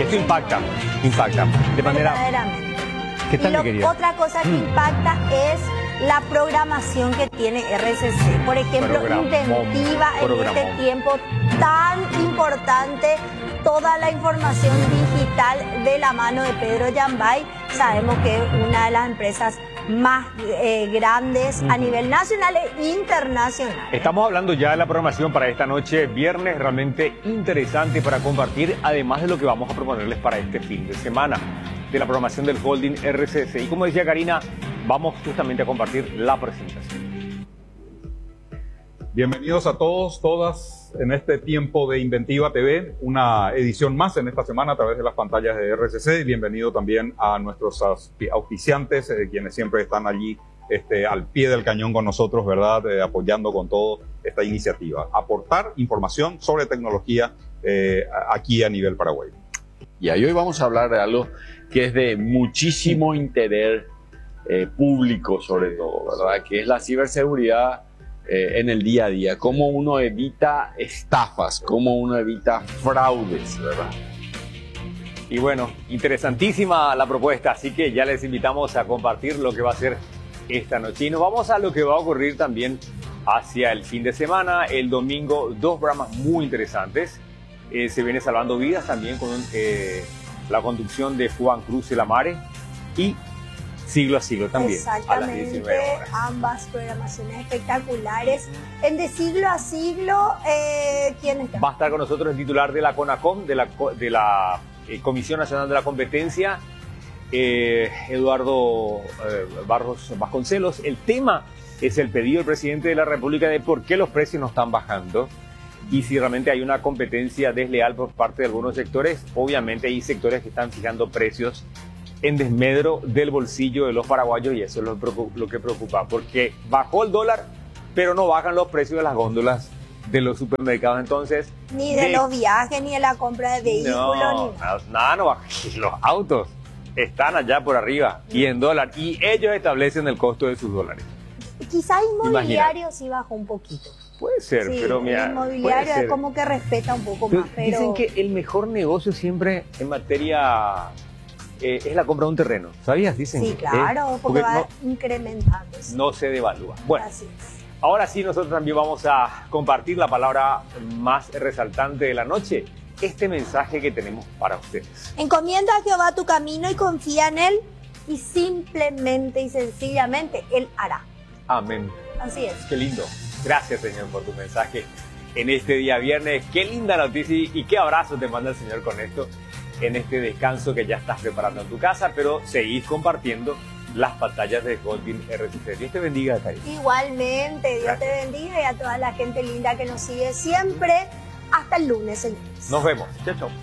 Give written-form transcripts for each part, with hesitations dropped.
Y esto impacta de manera... Verdaderamente. ¿Qué tal, mi querida? Otra cosa que impacta es la programación que tiene RCC. Por ejemplo, inventiva en este tiempo tan importante toda la información digital de la mano de Pedro Yambay. Sabemos que es una de las empresas más grandes a nivel nacional e internacional. Estamos hablando ya de la programación para esta noche, viernes, realmente interesante para compartir, además de lo que vamos a proponerles para este fin de semana, de la programación del holding RCC. Y como decía Karina, vamos justamente a compartir la presentación. Bienvenidos a todos, todas, en este tiempo de Inventiva TV, una edición más en esta semana a través de las pantallas de RCC. Bienvenido también a nuestros auspiciantes, quienes siempre están allí al pie del cañón con nosotros, ¿verdad? Apoyando con todo esta iniciativa. Aportar información sobre tecnología aquí a nivel Paraguay. Y hoy vamos a hablar de algo que es de muchísimo interés público, sobre todo, ¿verdad? Que es la ciberseguridad en el día a día. Cómo uno evita estafas, cómo uno evita fraudes, ¿verdad? Y bueno, interesantísima la propuesta, así que ya les invitamos a compartir lo que va a ser esta noche. Y nos vamos a lo que va a ocurrir también hacia el fin de semana. El domingo, dos programas muy interesantes. Se viene Salvando Vidas también con la conducción de Juan Cruz de la Mare y Siglo a Siglo también. Exactamente, a las 19 horas. Ambas programaciones espectaculares. En De Siglo a Siglo, ¿quién está? Va a estar con nosotros el titular de la CONACOM, de la Comisión Nacional de la Competencia, Eduardo Barros Vasconcelos. El tema es el pedido del presidente de la República de por qué los precios no están bajando y si realmente hay una competencia desleal por parte de algunos sectores. Obviamente hay sectores que están fijando precios en desmedro del bolsillo de los paraguayos y eso es lo que preocupa, porque bajó el dólar, pero no bajan los precios de las góndolas de los supermercados. Entonces, ni de los viajes, ni de la compra de vehículos, no, nada no baja. Los autos están allá por arriba y en dólar, y ellos establecen el costo de sus dólares. Quizás inmobiliario sí bajó un poquito. Puede ser, sí, pero mira, el inmobiliario es como que respeta un poco más, pero... Dicen que el mejor negocio siempre en materia es la compra de un terreno. ¿Sabías? Dicen. Sí, claro, porque va incrementando. No se devalúa. Bueno, ahora sí nosotros también vamos a compartir la palabra más resaltante de la noche. Este mensaje que tenemos para ustedes. Encomienda a Jehová tu camino y confía en Él y simplemente y sencillamente Él hará. Amén. Así es. Qué lindo. Gracias, Señor, por tu mensaje en este día viernes. Qué linda noticia y qué abrazo te manda el Señor con esto en este descanso que ya estás preparando en tu casa, pero seguís compartiendo las pantallas de Holding RCC. Dios te bendiga, Karina. Igualmente, Dios te bendiga y a toda la gente linda que nos sigue siempre. Hasta el lunes, señores. Nos vemos. Chao, chao.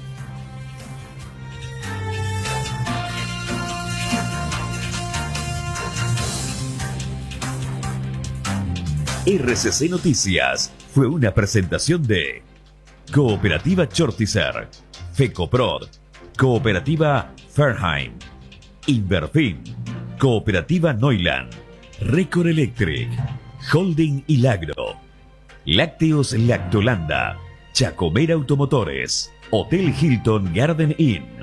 RCC Noticias fue una presentación de Cooperativa Chortizer, FECOPROD, Cooperativa Fairheim, Inverfin, Cooperativa Neuland, Recor Electric, Holding Ilagro, Lácteos Lactolanda, Chacomera Automotores, Hotel Hilton Garden Inn.